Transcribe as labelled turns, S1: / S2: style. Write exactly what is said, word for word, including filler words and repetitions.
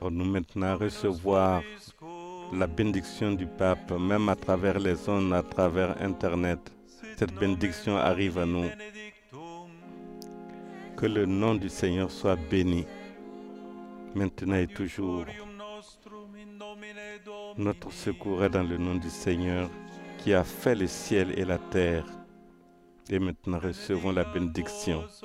S1: Nous maintenant recevoir la bénédiction du pape, même à travers les ondes, à travers Internet. Cette bénédiction arrive à nous. Que le nom du Seigneur soit béni, maintenant et toujours. Notre secours est dans le nom du Seigneur, qui a fait le ciel et la terre. Et maintenant recevons la bénédiction.